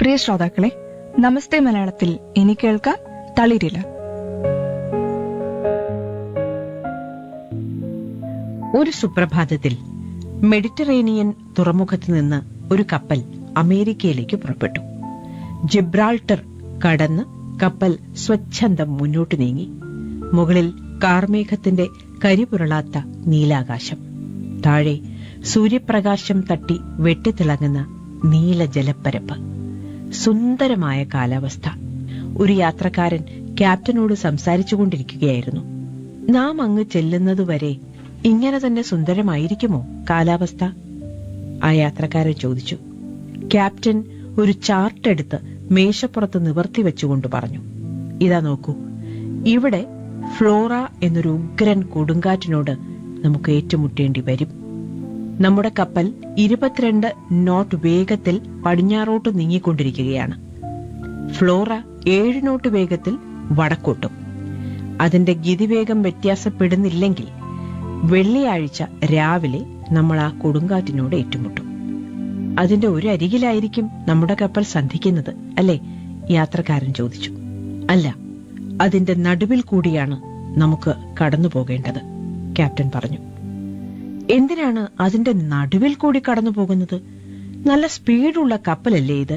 പ്രിയ ശ്രോതാക്കളെ, നമസ്തേ മലയാളത്തിൽ ഇനി കേൾക്കാം തളിരില. ഒരു സുപ്രഭാതത്തിൽ മെഡിറ്ററേനിയൻ തുറമുഖത്ത് നിന്ന് ഒരു കപ്പൽ അമേരിക്കയിലേക്ക് പുറപ്പെട്ടു. ജിബ്രാൾട്ടർ കടന്ന് കപ്പൽ സ്വച്ഛന്തം മുന്നോട്ട് നീങ്ങി. മുകളിൽ കാർമേഘത്തിന്റെ കരിപുരളാത്ത നീലാകാശം, താഴെ സൂര്യപ്രകാശം തട്ടി വെട്ടിത്തിളങ്ങുന്ന നീല ജലപ്പരപ്പ്, സുന്ദരമായ കാലാവസ്ഥ. ഒരു യാത്രക്കാരൻ ക്യാപ്റ്റനോട് സംസാരിച്ചുകൊണ്ടിരിക്കുകയായിരുന്നു. നാം അങ്ങ് ചെല്ലുന്നതുവരെ ഇങ്ങനെ തന്നെ സുന്ദരമായിരിക്കുമോ കാലാവസ്ഥ? ആ യാത്രക്കാരൻ ചോദിച്ചു. ക്യാപ്റ്റൻ ഒരു ചാർട്ട് എടുത്ത് മേശപ്പുറത്ത് നിവർത്തി വെച്ചുകൊണ്ട് പറഞ്ഞു, ഇതാ നോക്കൂ, ഇവിടെ ഫ്ലോറ എന്നൊരു ഉഗ്രൻ കൊടുങ്കാറ്റിനോട് നമുക്ക് ഏറ്റുമുട്ടേണ്ടി വരും. നമ്മുടെ കപ്പൽ 22 നോട്ട് വേഗത്തിൽ പടിഞ്ഞാറോട്ട് നീങ്ങിക്കൊണ്ടിരിക്കുകയാണ്. ഫ്ലോറ 7 നോട്ട് വേഗത്തിൽ വടക്കോട്ടും. അതിന്റെ ഗതിവേഗം വ്യത്യാസപ്പെടുന്നില്ലെങ്കിൽ വെള്ളിയാഴ്ച രാവിലെ നമ്മൾ ആ കൊടുങ്കാറ്റിനോട് ഏറ്റുമുട്ടും. അതിന്റെ ഒരു അരികിലായിരിക്കും നമ്മുടെ കപ്പൽ സന്ധിക്കുന്നത്, അല്ലേ? യാത്രക്കാരൻ ചോദിച്ചു. അല്ല, അതിന്റെ നടുവിൽ കൂടിയാണ് നമുക്ക് കടന്നു പോകേണ്ടത്, ക്യാപ്റ്റൻ പറഞ്ഞു. എന്തിനാണ് അതിന്റെ നടുവിൽ കൂടി കടന്നു പോകുന്നത്? നല്ല സ്പീഡുള്ള കപ്പലല്ലേ ഇത്?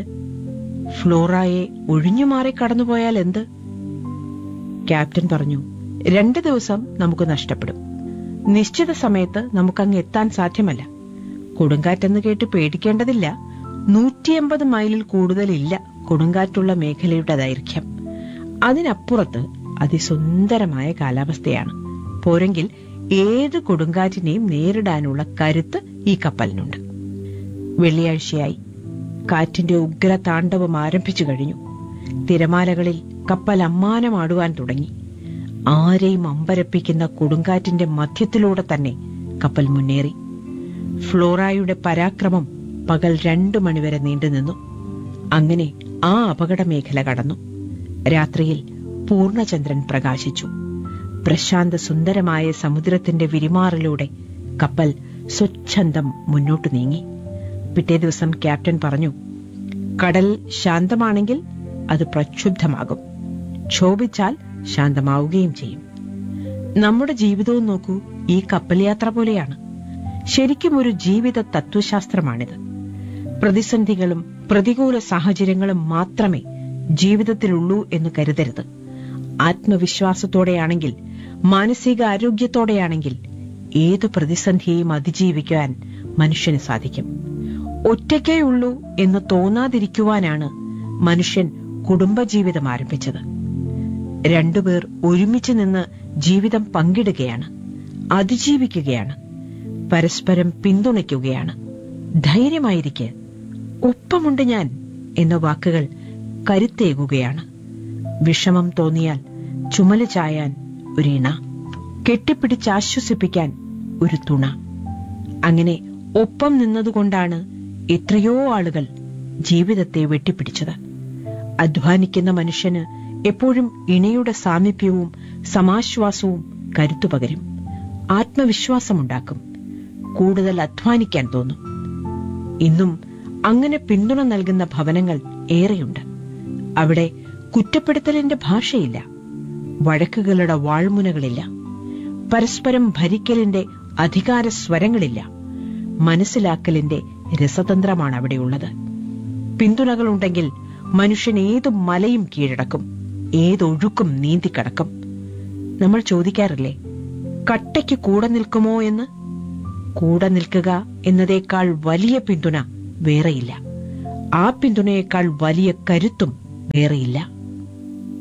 ഫ്ലോറയെ ഒഴിഞ്ഞുമാറി കടന്നുപോയാൽ എന്ത്? ക്യാപ്റ്റൻ പറഞ്ഞു, 2 ദിവസം നമുക്ക് നഷ്ടപ്പെടും. നിശ്ചിത സമയത്ത് നമുക്കങ്ങ് എത്താൻ സാധ്യമല്ല. കൊടുങ്കാറ്റെന്ന് കേട്ട് പേടിക്കേണ്ടതില്ല. 150 മൈലിൽ കൂടുതലില്ല കൊടുങ്കാറ്റുള്ള മേഖലയുടെ ദൈർഘ്യം. അതിനപ്പുറത്ത് അതിസുന്ദരമായ കാലാവസ്ഥയാണ്. പോരെങ്കിൽ ഏത് കൊടുങ്കാറ്റിനെയും നേരിടാനുള്ള കരുത്ത് ഈ കപ്പലിനുണ്ട്. വെള്ളിയാഴ്ചയായി. കാറ്റിന്റെ ഉഗ്ര താണ്ഡവം ആരംഭിച്ചു കഴിഞ്ഞു. തിരമാലകളിൽ കപ്പൽ അമ്മാനമാടുവാൻ തുടങ്ങി. ആരെയും അമ്പരപ്പിക്കുന്ന കൊടുങ്കാറ്റിന്റെ മധ്യത്തിലൂടെ തന്നെ കപ്പൽ മുന്നേറി. ഫ്ലോറയുടെ പരാക്രമം പകൽ 2 മണിവരെ നീണ്ടുനിന്നു. അങ്ങനെ ആ അപകട മേഖല കടന്നു. രാത്രിയിൽ പൂർണ്ണചന്ദ്രൻ പ്രകാശിച്ചു. പ്രശാന്ത സുന്ദരമായ സമുദ്രത്തിന്റെ വിരിമാറിലൂടെ കപ്പൽ സ്വച്ഛന്തം മുന്നോട്ടു നീങ്ങി. പിറ്റേ ദിവസം ക്യാപ്റ്റൻ പറഞ്ഞു, കടൽ ശാന്തമാണെങ്കിൽ അത് പ്രക്ഷുബ്ധമാകും, ക്ഷോഭിച്ചാൽ ശാന്തമാവുകയും ചെയ്യും. നമ്മുടെ ജീവിതവും നോക്കൂ, ഈ കപ്പൽ യാത്ര പോലെയാണ്. ശരിക്കും ഒരു ജീവിത തത്വശാസ്ത്രമാണിത്. പ്രതിസന്ധികളും പ്രതികൂല സാഹചര്യങ്ങളും മാത്രമേ ജീവിതത്തിലുള്ളൂ എന്ന് കരുതരുത്. ആത്മവിശ്വാസത്തോടെയാണെങ്കിൽ, മാനസിക ആരോഗ്യത്തോടെയാണെങ്കിൽ ഏത് പ്രതിസന്ധിയെയും അതിജീവിക്കാൻ മനുഷ്യന് സാധിക്കും. ഒറ്റയ്ക്കേ ഉള്ളൂ എന്ന് തോന്നാതിരിക്കുവാനാണ് മനുഷ്യൻ കുടുംബജീവിതം ആരംഭിച്ചത്. 2 പേർ ഒരുമിച്ച് നിന്ന് ജീവിതം പങ്കിടുകയാണ്, അതിജീവിക്കുകയാണ്, പരസ്പരം പിന്തുണയ്ക്കുകയാണ്. ധൈര്യമായിരിക്കെ, ഒപ്പമുണ്ട് ഞാൻ എന്ന വാക്കുകൾ കരുത്തേകുകയാണ്. വിഷമം തോന്നിയാൽ ചുമല് ചായാൻ ഒരിണ, കെട്ടിപ്പിടിച്ചാശ്വസിപ്പിക്കാൻ ഒരു തുണ. അങ്ങനെ ഒപ്പം നിന്നതുകൊണ്ടാണ് എത്രയോ ആളുകൾ ജീവിതത്തെ വെട്ടിപ്പിടിച്ചത്. അധ്വാനിക്കുന്ന മനുഷ്യന് എപ്പോഴും ഇണയുടെ സാമീപ്യവും സമാശ്വാസവും കരുത്തുപകരും, ആത്മവിശ്വാസമുണ്ടാക്കും, കൂടുതൽ അധ്വാനിക്കാൻ തോന്നും. ഇന്നും അങ്ങനെ പിന്തുണ നൽകുന്ന ഭവനങ്ങൾ ഏറെയുണ്ട്. അവിടെ കുറ്റപ്പെടുത്തലിന്റെ ഭാഷയില്ല, വഴക്കുകളുടെ വാൾമുനകളില്ല, പരസ്പരം ഭരിക്കലിന്റെ അധികാര സ്വരങ്ങളില്ല. മനസ്സിലാക്കലിന്റെ രസതന്ത്രമാണ് അവിടെയുള്ളത്. പിന്തുണകളുണ്ടെങ്കിൽ മനുഷ്യൻ ഏത് മലയും കീഴടക്കും, ഏതൊഴുക്കും നീന്തിക്കടക്കും. നമ്മൾ ചോദിക്കാറില്ലേ, കട്ടയ്ക്ക് കൂടെ നിൽക്കുമോ എന്ന്? കൂടെ നിൽക്കുക എന്നതേക്കാൾ വലിയ പിന്തുണ വേറെയില്ല. ആ പിന്തുണയേക്കാൾ വലിയ കരുത്തും വേറെയില്ല.